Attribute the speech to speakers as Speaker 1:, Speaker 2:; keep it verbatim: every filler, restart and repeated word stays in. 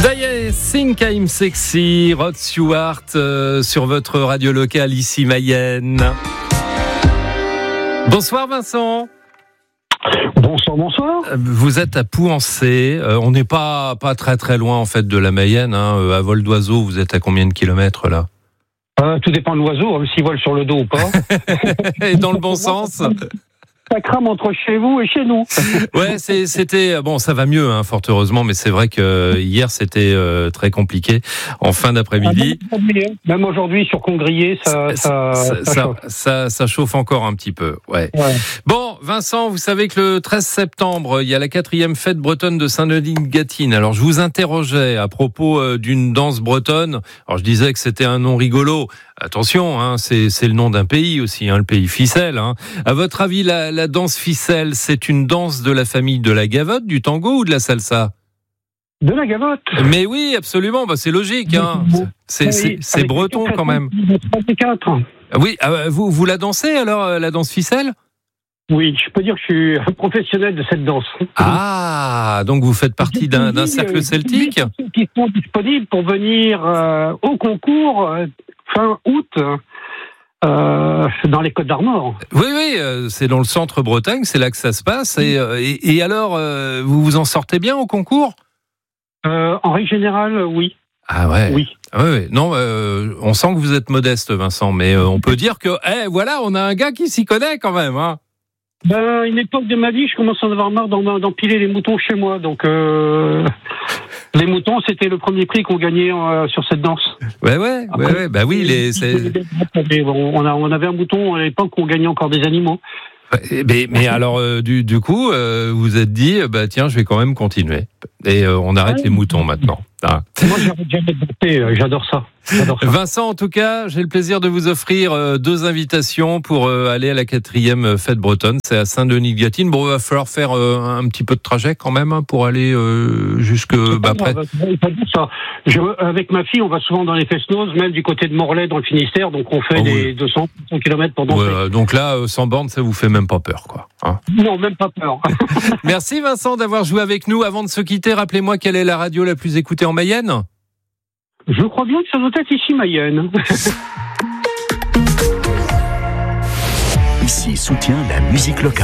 Speaker 1: D'ailleurs, Think I'm Sexy, Rod Stewart euh, sur votre radio locale ici Mayenne. Bonsoir Vincent.
Speaker 2: Bonsoir, bonsoir.
Speaker 1: Vous êtes à Pouancé. Euh, on n'est pas pas très très loin en fait de la Mayenne. Hein. Euh, à vol d'oiseau, vous êtes à combien de kilomètres là?
Speaker 2: euh, Tout dépend de l'oiseau, hein, s'il vole sur le dos ou pas.
Speaker 1: Et dans le bon sens.
Speaker 2: Ça crame entre chez vous et chez nous.
Speaker 1: Ouais, c'est, c'était bon, ça va mieux, hein, fort heureusement, mais c'est vrai que hier c'était euh, très compliqué en fin d'après-midi.
Speaker 2: Ah, même aujourd'hui sur Congrier, ça ça
Speaker 1: ça,
Speaker 2: ça,
Speaker 1: ça,
Speaker 2: chauffe.
Speaker 1: ça, ça chauffe encore un petit peu. Ouais.
Speaker 2: Ouais.
Speaker 1: Bon, Vincent, vous savez que le treize septembre, il y a la quatrième fête bretonne de Saint-Denis-de-Gâtine. Alors, je vous interrogeais à propos euh, d'une danse bretonne. Alors, je disais que c'était un nom rigolo. Attention, hein, c'est, c'est le nom d'un pays aussi, hein, le pays ficelle. Hein. À votre avis, la, la danse ficelle, c'est une danse de la famille de la gavotte, du tango ou de la salsa?
Speaker 2: De la gavotte.
Speaker 1: Mais oui, absolument, bah, c'est logique. Hein. C'est,
Speaker 2: Oui,
Speaker 1: c'est, c'est
Speaker 2: avec
Speaker 1: breton
Speaker 2: les
Speaker 1: quand même.
Speaker 2: quatre.
Speaker 1: Oui, euh, vous, vous la dansez alors, la danse ficelle?
Speaker 2: Oui, je peux dire que je suis un professionnel de cette danse.
Speaker 1: Ah, donc vous faites partie d'un, d'un cercle celtique?
Speaker 2: Qui sont disponibles pour venir euh, au concours euh, fin août euh, dans les Côtes d'Armor.
Speaker 1: Oui, oui, euh, c'est dans le centre Bretagne, c'est là que ça se passe. Et, euh, et, et alors, euh, vous vous en sortez bien au concours?
Speaker 2: euh, En règle générale, oui.
Speaker 1: Ah ouais.
Speaker 2: Oui.
Speaker 1: Ah ouais, non, euh, on sent que vous êtes modeste, Vincent, mais euh, on peut dire que, eh, voilà, on a un gars qui s'y connaît quand même, hein.
Speaker 2: Ben, à une époque de ma vie, je commence à en avoir marre d'en- d'empiler les moutons chez moi. Donc, euh, les moutons, c'était le premier prix qu'on gagnait euh, sur cette danse.
Speaker 1: Ouais, ouais,
Speaker 2: Après,
Speaker 1: ouais, ouais, bah oui, les, c'est.
Speaker 2: on, a, on avait un mouton à l'époque où on gagnait encore des animaux.
Speaker 1: Mais, mais alors, euh, du, du coup, euh, vous vous êtes dit, bah tiens, je vais quand même continuer. Et euh, on arrête
Speaker 2: Ouais.
Speaker 1: les moutons maintenant. Ah.
Speaker 2: Moi, j'arrête jamais de danser, euh, j'adore ça. J'adore ça.
Speaker 1: Vincent, en tout cas, j'ai le plaisir de vous offrir euh, deux invitations pour euh, aller à la quatrième fête bretonne. C'est à Saint-Denis-de-Gâtine. Bon, il va falloir faire euh, un petit peu de trajet quand même hein, pour aller euh, jusque bah, près.
Speaker 2: Ça. Je, avec ma fille, on va souvent dans les Fest-Noz, même du côté de Morlaix, dans le Finistère, donc on fait
Speaker 1: Oh,
Speaker 2: des
Speaker 1: oui.
Speaker 2: deux cents kilomètres pour danser.
Speaker 1: Ouais, donc là, euh, sans borne, ça vous fait même pas peur, quoi. Hein.
Speaker 2: Non, même pas peur.
Speaker 1: Merci Vincent d'avoir joué avec nous. Avant de se quitter, rappelez-moi quelle est la radio la plus écoutée en Mayenne?
Speaker 2: Je crois bien que ça doit être ici, Mayenne.
Speaker 3: Ici soutient la musique locale.